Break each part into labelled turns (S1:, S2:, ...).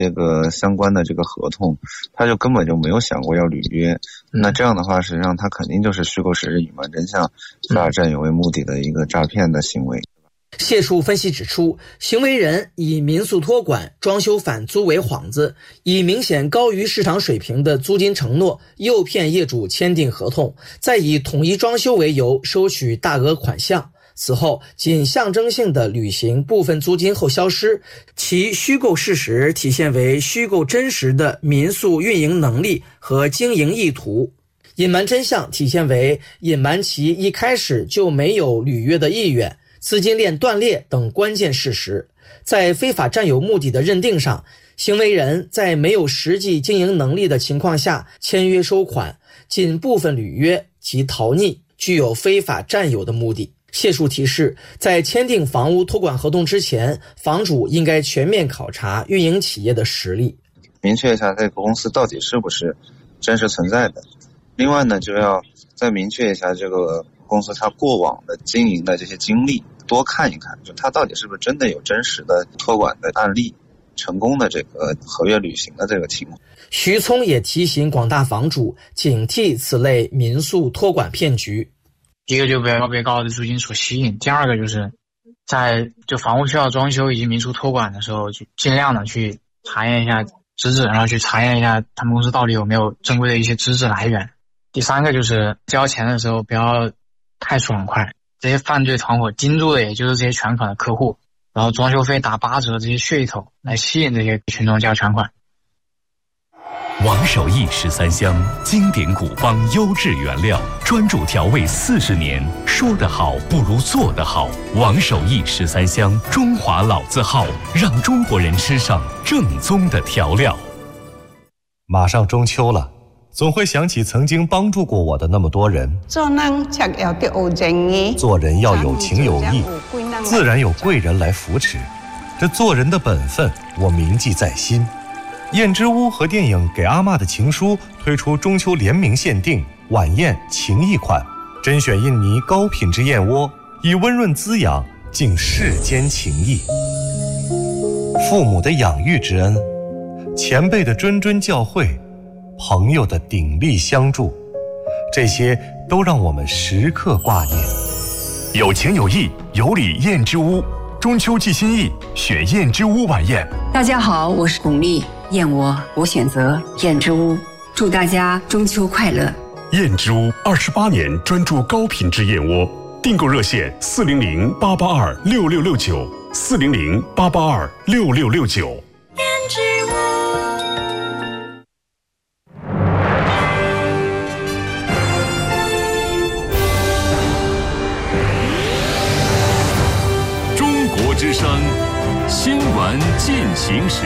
S1: 这个相关的这个合同，他就根本就没有想过要履约。那这样的话，实际上他肯定就是虚构事实、隐瞒真相、非法占有为目的的一个诈骗的行为。
S2: 谢树分析指出，行为人以民宿托管、装修返租为幌子，以明显高于市场水平的租金承诺诱骗业主签订合同，再以统一装修为由收取大额款项，此后仅象征性的履行部分租金后消失，其虚构事实体现为虚构真实的民宿运营能力和经营意图，隐瞒真相体现为隐瞒其一开始就没有履约的意愿、资金链断裂等关键事实。在非法占有目的的认定上，行为人在没有实际经营能力的情况下签约收款，仅部分履约及逃匿，具有非法占有的目的。谢树提示，在签订房屋托管合同之前，房主应该全面考察运营企业的实力，
S1: 明确一下这个公司到底是不是真实存在的。另外呢，就要再明确一下这个公司它过往的经营的这些经历，多看一看，就它到底是不是真的有真实的托管的案例，成功的这个合约履行的这个情况。
S2: 徐聪也提醒广大房主警惕此类民宿托管骗局。
S3: 第一个就不要被高的租金所吸引，第二个就是在房屋需要装修以及民宿托管的时候，就尽量的去查验一下资质，然后去查验一下他们公司到底有没有正规的一些资质来源。第三个就是交钱的时候不要太爽快，这些犯罪团伙盯住的也就是这些全款的客户，然后装修费打8折这些噱头来吸引这些群众交全款。
S4: 王守义13香，经典古方，优质原料，专注调味40年，说得好不如做得好。王守义13香，中华老字号，让中国人吃上正宗的调料。
S5: 马上中秋了，总会想起曾经帮助过我的那么多人。做人要有情有义，自然有贵人来扶持，这做人的本分我铭记在心。燕之屋和电影《给阿嬷的情书》推出中秋联名限定晚宴情谊款，甄选印尼高品质燕窝，以温润滋养敬世间情谊。父母的养育之恩，前辈的谆谆教诲，朋友的鼎力相助，这些都让我们时刻挂念。
S4: 有情有义，有礼燕之屋，中秋寄心意，选燕之屋晚宴。
S6: 大家好，我是巩俐，燕窝我选择燕之屋，祝大家中秋快乐。
S7: 燕之屋28年专注高品质燕窝，订购热线400-882-6669，400-882-6669。
S8: 燕之屋。
S4: 中国之声新闻进行时。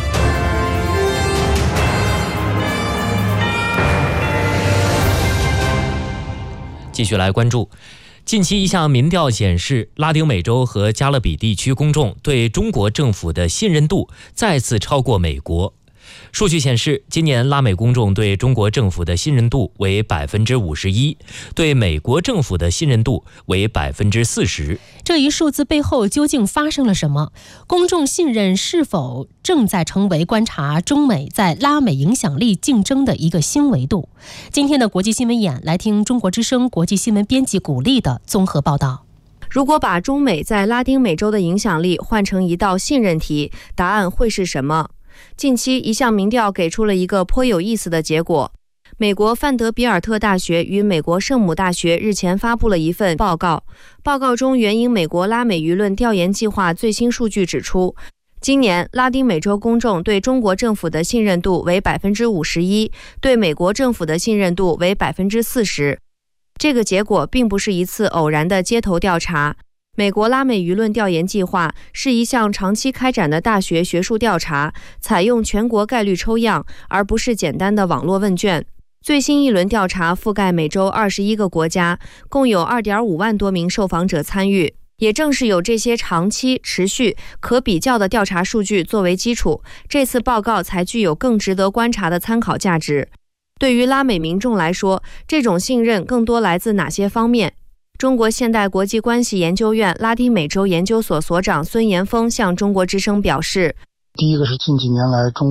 S9: 继续来关注，近期一项民调显示，拉丁美洲和加勒比地区公众对中国政府的信任度再次超过美国。数据显示，今年拉美公众对中国政府的信任度为51%，对美国政府的信任度为40%。
S10: 这一数字背后究竟发生了什么？公众信任是否正在成为观察中美在拉美影响力竞争的一个新维度？今天的国际新闻眼，来听中国之声国际新闻编辑古丽的综合报道。
S11: 如果把中美在拉丁美洲的影响力换成一道信任题，答案会是什么？近期一项民调给出了一个颇有意思的结果。美国范德比尔特大学与美国圣母大学日前发布了一份报告，报告中援引美国拉美舆论调研计划最新数据指出，今年拉丁美洲公众对中国政府的信任度为51%，对美国政府的信任度为40%。这个结果并不是一次偶然的街头调查。美国拉美舆论调研计划是一项长期开展的大学学术调查，采用全国概率抽样，而不是简单的网络问卷。最新一轮调查覆盖美洲21个国家，共有 2.5 万多名受访者参与。也正是有这些长期、持续、可比较的调查数据作为基础，这次报告才具有更值得观察的参考价值。对于拉美民众来说，这种信任更多来自哪些方面？中国现代国际关系研究院拉丁美洲研究所所长孙延峰向中国之声表示，
S8: 第一个是近几年来中